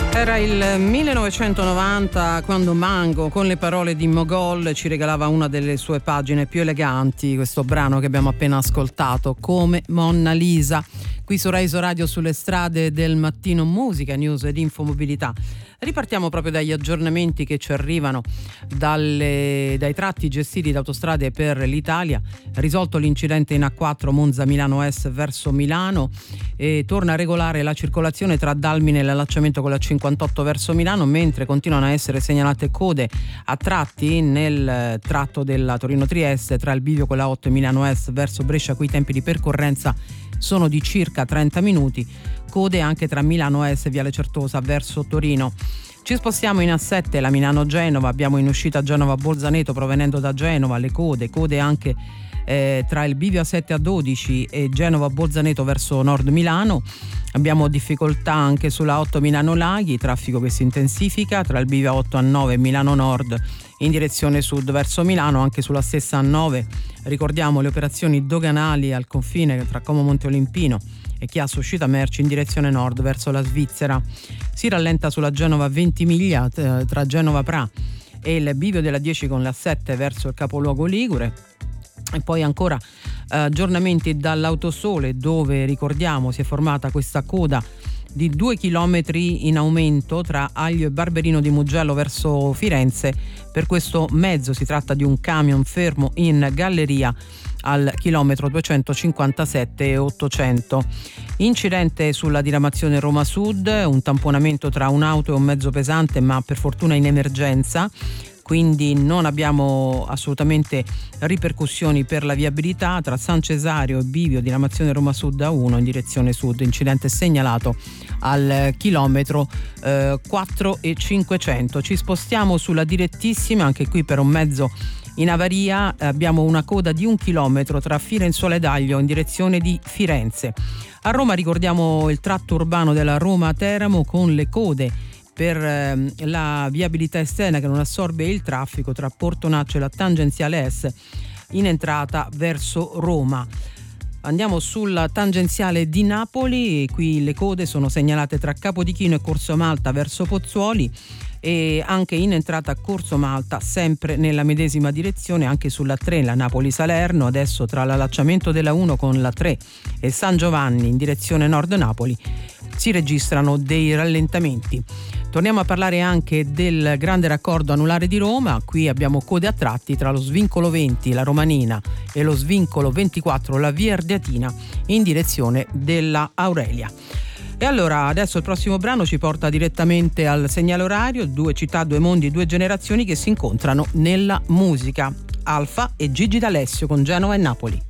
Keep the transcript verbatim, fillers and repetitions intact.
Era il millenovecentonovanta quando Mango, con le parole di Mogol, ci regalava una delle sue pagine più eleganti, questo brano che abbiamo appena ascoltato, Come Monna Lisa, qui su Reiso Radio, sulle strade del mattino, musica, news ed infomobilità. Ripartiamo proprio dagli aggiornamenti che ci arrivano dalle, dai tratti gestiti da Autostrade per l'Italia. Risolto l'incidente in A quattro Monza Milano Est verso Milano, e torna a regolare la circolazione tra Dalmine e l'allacciamento con la cinquantotto verso Milano, mentre continuano a essere segnalate code a tratti nel tratto della Torino-Trieste tra il bivio con la otto e Milano Est verso Brescia, cui i tempi di percorrenza sono di circa trenta minuti. Code anche tra Milano Est e Viale Certosa verso Torino. Ci spostiamo in A sette, la Milano-Genova, abbiamo in uscita Genova-Bolzaneto provenendo da Genova le code, code anche eh, tra il bivio A sette A dodici e Genova-Bolzaneto verso Nord Milano. Abbiamo difficoltà anche sulla otto Milano-Laghi, traffico che si intensifica tra il bivio A otto A nove e Milano Nord in direzione sud verso Milano, anche sulla stessa A nove. Ricordiamo le operazioni doganali al confine tra Como Monte Olimpino e Chiasso uscita merci in direzione nord verso la Svizzera. Si rallenta sulla Genova Ventimiglia tra Genova Pra e il bivio della dieci con la sette verso il capoluogo ligure. E poi ancora eh, aggiornamenti dall'Autosole, dove ricordiamo si è formata questa coda di due chilometri in aumento tra Aglio e Barberino di Mugello verso Firenze. Per questo mezzo si tratta di un camion fermo in galleria al chilometro duecentocinquantasette e ottocento. Incidente sulla diramazione Roma Sud, un tamponamento tra un'auto e un mezzo pesante, ma per fortuna in emergenza, quindi non abbiamo assolutamente ripercussioni per la viabilità tra San Cesario e bivio diramazione Roma Sud A uno in direzione sud. Incidente segnalato al chilometro eh, quattro e cinquecento. Ci spostiamo sulla direttissima, anche qui per un mezzo in avaria. Abbiamo una coda di un chilometro tra Firenzuola ed Aglio in direzione di Firenze. A Roma ricordiamo il tratto urbano della Roma-Teramo con le code per eh, la viabilità esterna che non assorbe il traffico tra Portonaccio e la tangenziale S in entrata verso Roma. Andiamo sulla tangenziale di Napoli, qui le code sono segnalate tra Capodichino e Corso Malta verso Pozzuoli, e anche in entrata a Corso Malta sempre nella medesima direzione, anche sulla tre, la Napoli-Salerno. Adesso tra l'allacciamento della uno con la tre e San Giovanni in direzione nord Napoli si registrano dei rallentamenti. Torniamo a parlare anche del grande raccordo anulare di Roma. Qui abbiamo code a tratti tra lo svincolo venti, la Romanina, e lo svincolo ventiquattro, la via Ardeatina, in direzione della Aurelia. E allora adesso il prossimo brano ci porta direttamente al segnale orario, due città, due mondi, due generazioni che si incontrano nella musica. Alfa e Gigi D'Alessio con Genova e Napoli.